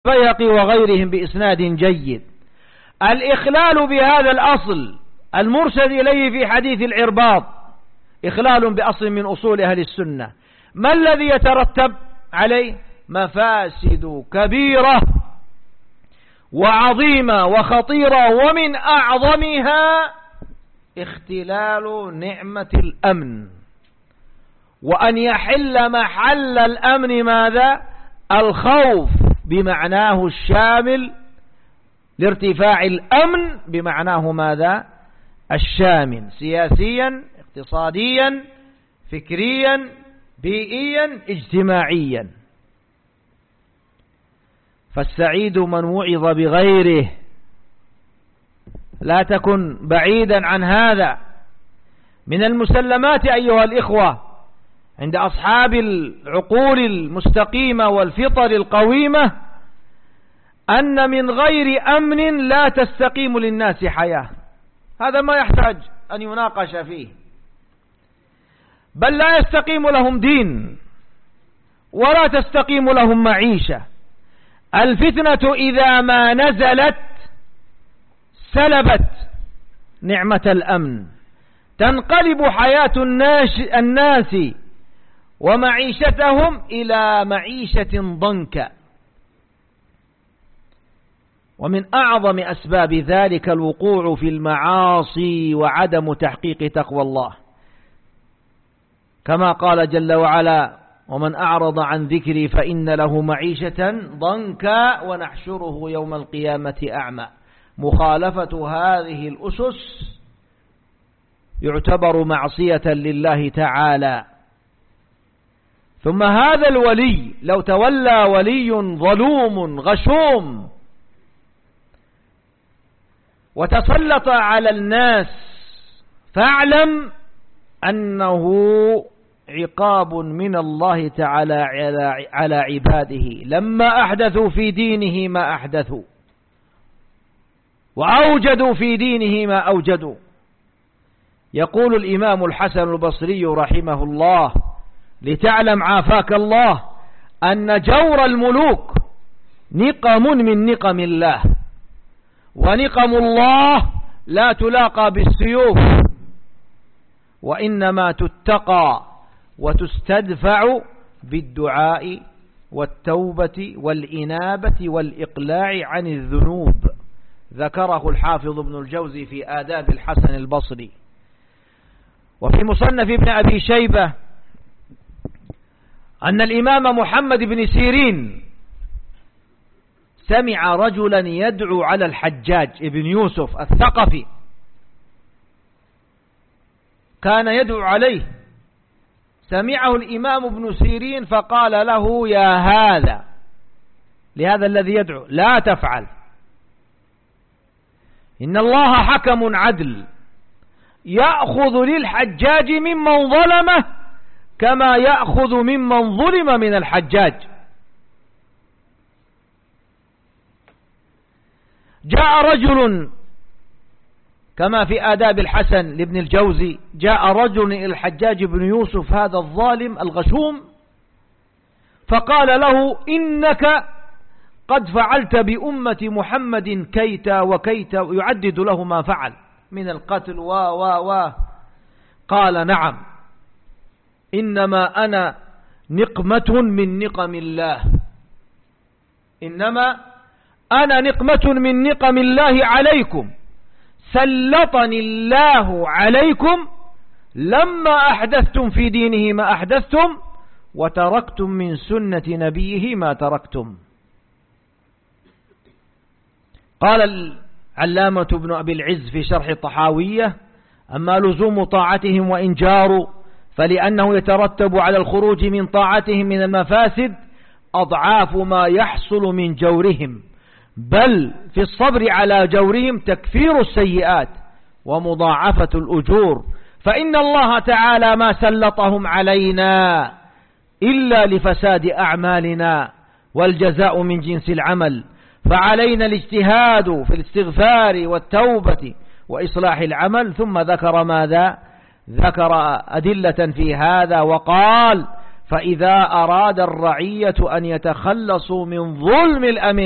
البيهقي وغيرهم بإسناد جيد. الإخلال بهذا الأصل المرشد إليه في حديث العرباض إخلال بأصل من أصول أهل السنة. ما الذي يترتب عليه؟ مفاسد كبيرة وعظيمة وخطيرة، ومن أعظمها اختلال نعمة الأمن، وأن يحل محل الأمن ماذا؟ الخوف بمعناه الشامل، لارتفاع الأمن بمعناه ماذا؟ الشامل، سياسيا، اقتصاديا، فكريا، بيئيا، اجتماعيا. فالسعيد من وعظ بغيره، لا تكن بعيدا عن هذا. من المسلمات أيها الإخوة عند أصحاب العقول المستقيمة والفطر القويمة أن من غير أمن لا تستقيم للناس حياة. هذا ما يحتاج أن يناقش فيه، بل لا يستقيم لهم دين ولا تستقيم لهم معيشة. الفتنة إذا ما نزلت سلبت نعمة الأمن، تنقلب حياة الناس ومعيشتهم إلى معيشة ضنكا. ومن أعظم أسباب ذلك الوقوع في المعاصي وعدم تحقيق تقوى الله، كما قال جل وعلا: ومن أعرض عن ذكري فإن له معيشة ضنكا ونحشره يوم القيامة أعمى. مخالفة هذه الأسس يعتبر معصية لله تعالى. ثم هذا الولي لو تولى ولي ظلوم غشوم وتسلط على الناس، فاعلم أنه عقاب من الله تعالى على عباده لما أحدثوا في دينه ما أحدثوا وأوجدوا في دينه ما أوجدوا. يقول الإمام الحسن البصري رحمه الله: لتعلم عافاك الله أن جور الملوك نقم من نقم الله، ونقم الله لا تلاقى بالسيوف، وإنما تتقى وتستدفع بالدعاء والتوبة والإنابة والإقلاع عن الذنوب. ذكره الحافظ ابن الجوزي في آداب الحسن البصري. وفي مصنف ابن أبي شيبة أن الإمام محمد بن سيرين سمع رجلا يدعو على الحجاج ابن يوسف الثقفي، كان يدعو عليه. سمعه الإمام ابن سيرين فقال له: يا هذا، لهذا الذي يدعو، لا تفعل، إن الله حكم عدل يأخذ للحجاج ممن ظلمه كما يأخذ ممن ظلم من الحجاج. جاء رجل كما في آداب الحسن لابن الجوزي، جاء رجل إلى الحجاج بن يوسف هذا الظالم الغشوم فقال له: إنك قد فعلت بأمة محمد كيتا وكيتا، ويعدد له ما فعل من القتل قال: نعم، إنما أنا نقمة من نقم الله، إنما أنا نقمة من نقم الله عليكم، سلطني الله عليكم لما أحدثتم في دينه ما أحدثتم وتركتم من سنة نبيه ما تركتم. قال العلامة ابن أبي العز في شرح الطحاوية: أما لزوم طاعتهم وإن جاروا فلأنه يترتب على الخروج من طاعتهم من المفاسد أضعاف ما يحصل من جورهم، بل في الصبر على جورهم تكفير السيئات ومضاعفة الأجور، فإن الله تعالى ما سلطهم علينا إلا لفساد أعمالنا، والجزاء من جنس العمل، فعلينا الاجتهاد في الاستغفار والتوبة وإصلاح العمل. ثم ذكر ماذا؟ ذكر أدلة في هذا وقال: فإذا أراد الرعية أن يتخلصوا من ظلم الأمير